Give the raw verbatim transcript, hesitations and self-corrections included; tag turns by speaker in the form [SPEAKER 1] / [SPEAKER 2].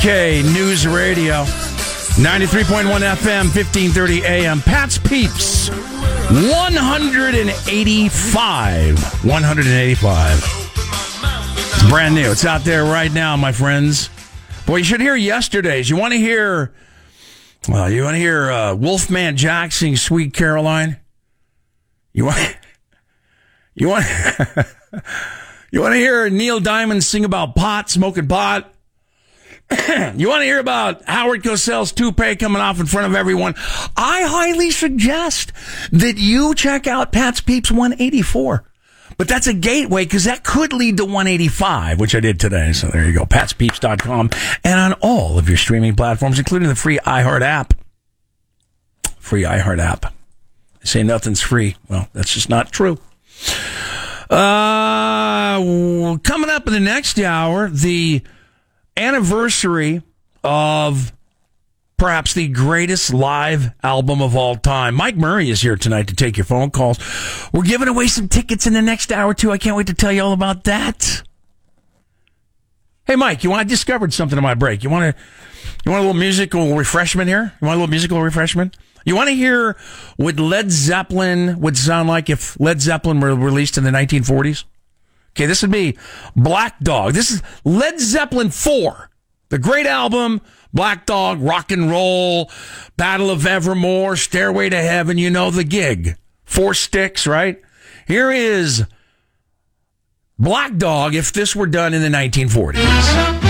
[SPEAKER 1] K News Radio, ninety-three point one F M, fifteen thirty A M. Pat's Peeps, one eighty-five. one eighty-five. It's brand new. It's out there right now, my friends. Boy, you should hear yesterday's. You want to hear, well, you want to hear uh, Wolfman Jack sing Sweet Caroline? You want, you want, you want to hear Neil Diamond sing about pot, smoking pot? You want to hear about Howard Cosell's toupee coming off in front of everyone? I highly suggest that you check out Pat's Peeps one eighty-four. But that's a gateway because that could lead to one eighty-five, which I did today. So there you go, pats peeps dot com. And on all of your streaming platforms, including the free iHeart app. Free iHeart app. They say nothing's free. Well, that's just not true. Uh, coming up in the next hour, the anniversary of perhaps the greatest live album of all time. Mike Murray is here tonight to take your phone calls. We're giving away some tickets in the next hour, too. I can't wait to tell you all about that. Hey, Mike, you want, I discovered something in my break. You want to, you want a little musical refreshment here? You want a little musical refreshment? You want to hear what Led Zeppelin would sound like if Led Zeppelin were released in the nineteen forties? Okay, this would be Black Dog. This is Led Zeppelin four, the great album, Black Dog, Rock and Roll, Battle of Evermore, Stairway to Heaven, you know the gig. Four sticks, right? Here is Black Dog if this were done in the nineteen forties.